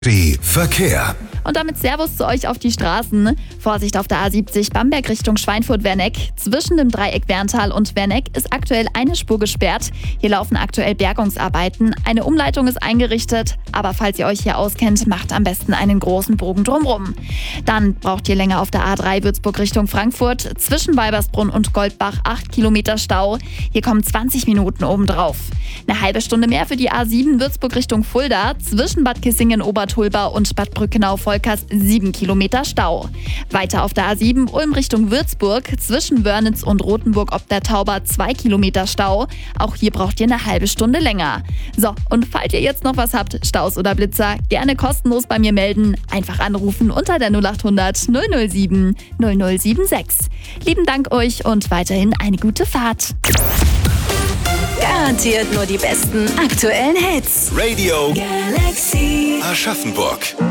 Verkehr. Und damit Servus zu euch auf die Straßen. Vorsicht auf der A70 Bamberg Richtung Schweinfurt-Werneck. Zwischen dem Dreieck Werntal und Werneck ist aktuell eine Spur gesperrt. Hier laufen aktuell Bergungsarbeiten. Eine Umleitung ist eingerichtet. Aber falls ihr euch hier auskennt, macht am besten einen großen Bogen drumrum. Dann braucht ihr länger auf der A3 Würzburg Richtung Frankfurt. Zwischen Weibersbrunn und Goldbach 8 Kilometer Stau. Hier kommen 20 Minuten obendrauf. Eine halbe Stunde mehr für die A7 Würzburg Richtung Fulda. Zwischen Bad Kissingen-Obertulba und Bad Brückenau-Volkers 7 Kilometer Stau. Weiter auf der A7 Ulm Richtung Würzburg. Zwischen Wörnitz und Rothenburg ob der Tauber 2 Kilometer Stau. Auch hier braucht ihr eine halbe Stunde länger. So, und falls ihr jetzt noch was habt, Staus oder Blitzer, gerne kostenlos bei mir melden. Einfach anrufen unter der 0800 007 0076. Lieben Dank euch und weiterhin eine gute Fahrt. Garantiert nur die besten aktuellen Hits. Radio Galaxy. Aschaffenburg.